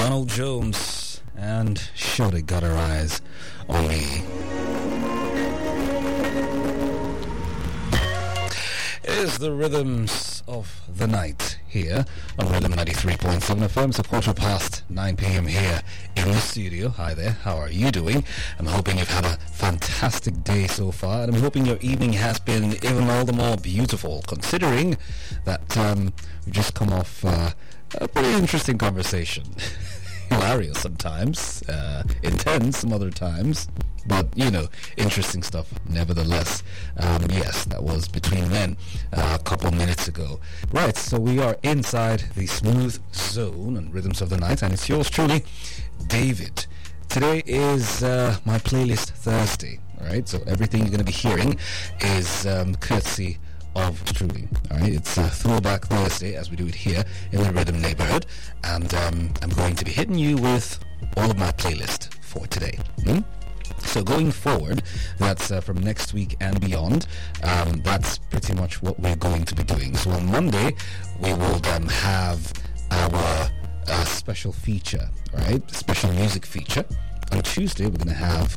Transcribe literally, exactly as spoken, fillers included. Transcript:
Donald Jones and Shorty Got Her Eyes on Me. It is the rhythms of the night here on Rhythm ninety-three point seven F M. It's a quarter past nine p.m. here in the studio. Hi there, how are you doing? I'm hoping you've had a fantastic day so far, and I'm hoping your evening has been even all the more beautiful, considering that um, we've just come off uh, a pretty interesting conversation. Hilarious sometimes, uh, intense some other times, but, you know, interesting stuff nevertheless. Um, yes, that was Between Men uh, a couple minutes ago. Right, so we are inside the Smooth Zone and Rhythms of the Night, and it's yours truly, David. Today is uh, my playlist Thursday, right? So everything you're going to be hearing is um, courtesy of truly. All right, it's a Throwback Thursday as we do it here in the Rhythm neighborhood, and um, I'm going to be hitting you with all of my playlist for today. Hmm? So going forward, that's uh, from next week and beyond, um, that's pretty much what we're going to be doing. So on Monday, we will um, have our uh, special feature, right? Special music feature. On Tuesday, we're going to have